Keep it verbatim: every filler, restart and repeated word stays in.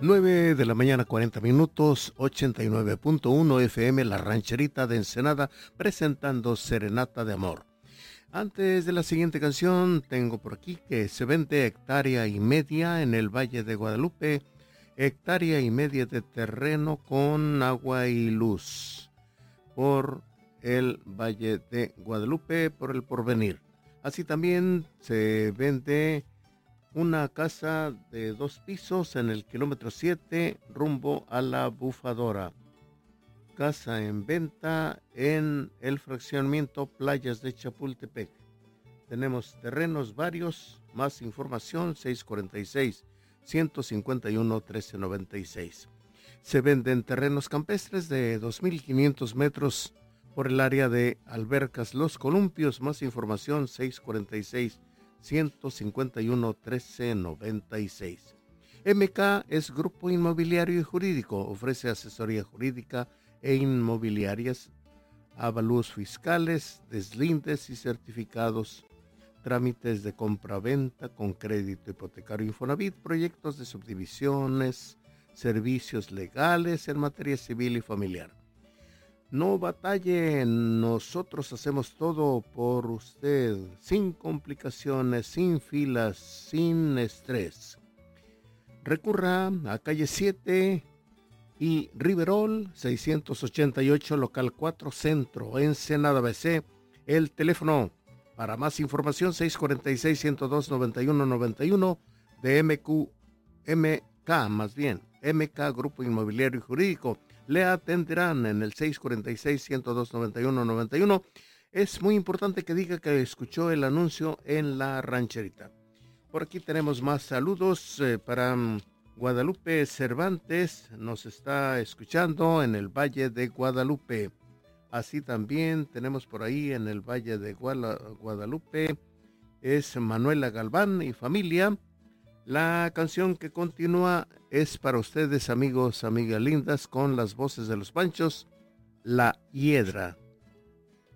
nueve de la mañana, cuarenta minutos, ochenta y nueve punto uno F M, La Rancherita de Ensenada, presentando Serenata de Amor. Antes de la siguiente canción, tengo por aquí que se vende hectárea y media en el Valle de Guadalupe, hectárea y media de terreno con agua y luz, por el Valle de Guadalupe, por el Porvenir. Así también se vende una casa de dos pisos en el kilómetro siete, rumbo a la Bufadora. Casa en venta en el fraccionamiento Playas de Chapultepec. Tenemos terrenos varios, más información seis cuarenta y seis, ciento cincuenta y uno, trece noventa y seis. Se venden terrenos campestres de dos mil quinientos metros por el área de Albercas Los Columpios, más información seis cuarenta y seis, ciento cincuenta y uno, trece noventa y seis. M K es Grupo Inmobiliario y Jurídico, ofrece asesoría jurídica e inmobiliarias, avalúos fiscales, deslindes y certificados, trámites de compra-venta con crédito hipotecario Infonavit, proyectos de subdivisiones, servicios legales en materia civil y familiar. No batalle, nosotros hacemos todo por usted, sin complicaciones, sin filas, sin estrés. Recurra a calle siete y Riverol, seiscientos ochenta y ocho, local cuatro, Centro, Ensenada B C. El teléfono para más información seis cuarenta y seis, ciento dos, noventa y uno noventa y uno de M Q, M K, más bien, M K Grupo Inmobiliario y Jurídico. Le atenderán en el seis cuarenta y seis, ciento dos, noventa y uno noventa y uno. Es muy importante que diga que escuchó el anuncio en La Rancherita. Por aquí tenemos más saludos eh, para um, Guadalupe Cervantes. Nos está escuchando en el Valle de Guadalupe. Así también tenemos por ahí en el Valle de Guadalupe es Manuela Galván y familia. La canción que continúa es para ustedes, amigos, amigas lindas, con las voces de los Panchos, La Hiedra.